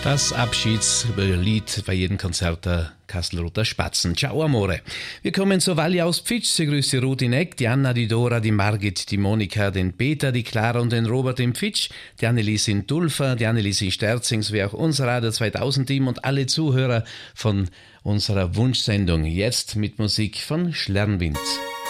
Das Abschiedslied bei jedem Konzert der Kastelruther Spatzen. Ciao Amore. Wir kommen zur Valle aus Pfitsch. Sie grüßt die Ruth in Eck, die Anna, die Dora, die Margit, die Monika, den Peter, die Clara und den Robert in Pfitsch, die Annelies in Tulfa, die Annelies in Sterzing, sowie auch unser Radio 2000 Team und alle Zuhörer von unserer Wunschsendung. Jetzt mit Musik von Schlernwind.